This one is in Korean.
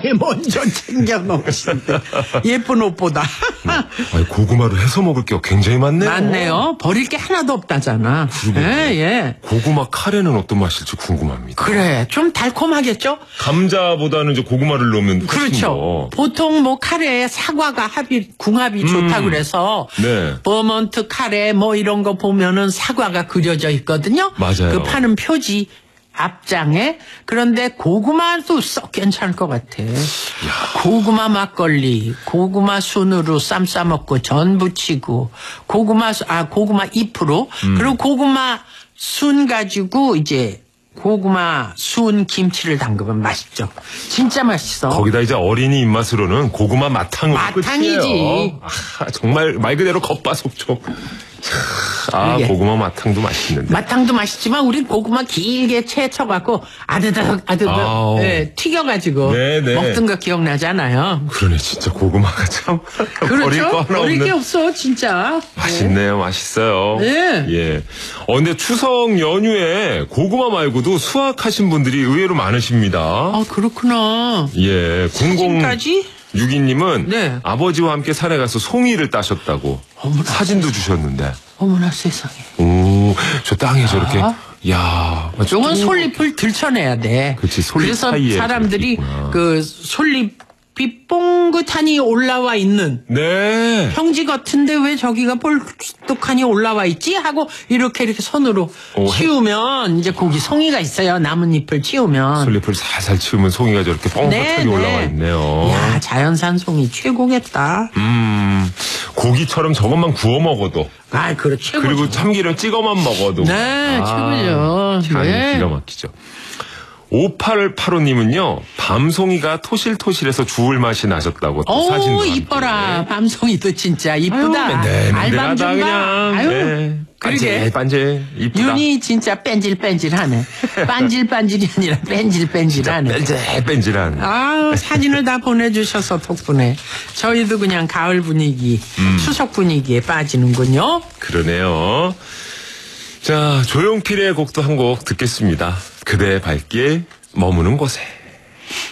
밥상에 먼저 챙겨 놓으신데 예쁜 옷보다. 아니, 고구마로 해서 먹을 게 굉장히 많네요. 많네요. 버릴 게 하나도 없다잖아. 예. 고구마 카레는 어떤 맛일지 궁금합니다. 그래, 좀 달콤하겠죠? 감자보다는 이제 고구마를 넣으면 훨씬 그렇죠. 더. 보통 뭐 카레에 사과가 궁합이 좋다고 그래서 네. 버먼트 카레 뭐 이런 거 보면은 사과가 그려져 있거든요. 맞아요. 그 파는 표지 앞장에. 그런데 고구마도 썩 괜찮을 것 같아. 고구마 막걸리, 고구마 순으로 쌈 싸먹고 전 부치고 고구마 잎으로 그리고 고구마 순 가지고 이제 고구마 순 김치를 담그면 맛있죠. 진짜 맛있어. 거기다 이제 어린이 입맛으로는 고구마 마탕으로 마탕이지. 끝이에요. 정말 말 그대로 겉바속촉. 이게. 고구마 마탕도 맛있는데. 마탕도 맛있지만 우리 고구마 길게 채쳐갖고 아드득 네, 튀겨가지고 네네. 먹던 거 기억나잖아요. 그러네, 진짜 고구마가 참 버릴 거 그렇죠. 하나 버릴 없는. 게 없어 진짜. 맛있네요, 맛있어요. 네. 예. 근데 추석 연휴에 고구마 말고도 수확하신 분들이 의외로 많으십니다. 아 그렇구나. 예. 사진까지? 0062님은 네. 아버지와 함께 산에 가서 송이를 따셨다고 어머나, 사진도 주셨는데. 어머나 세상에. 오, 저 땅에 저렇게. 야, 요건 솔잎을 들쳐내야 돼. 그렇지, 솔잎 그래서 사이에 사람들이 있구나. 그 솔잎이 뽕긋하니 올라와 있는 네. 평지 같은데 왜 저기가 볼뚝하니 올라와 있지? 하고 이렇게 손으로 치우면 이제 거기 송이가 있어요. 나뭇잎을 치우면. 솔잎을 살살 치우면 송이가 저렇게 뻥긋하게 올라와 있네요. 야, 자연산 송이 최고겠다. 고기처럼 저것만 구워 먹어도. 아, 그래 최고죠. 그리고 참기름 찍어만 먹어도. 네, 최고죠. 참 네. 기가 막히죠. 5885님은요, 밤송이가 토실토실해서 주울 맛이 나셨다고 또 사진도 함께. 이뻐라. 밤송이도 진짜 이쁘다. 맨들맨들하다 알밤 좀 봐. 그냥. 아유, 네. 그러게. 반질 이쁘다. 윤이 진짜 뺀질뺀질하네. 반질반질이 아니라 뺀질뺀질하네. 뺀질뺀질한. 아, 사진을 다 보내주셔서 덕분에 저희도 그냥 가을 분위기, 추석 분위기에 빠지는군요. 그러네요. 자, 조용필의 곡도 한 곡 듣겠습니다. 그대의 발길 머무는 곳에.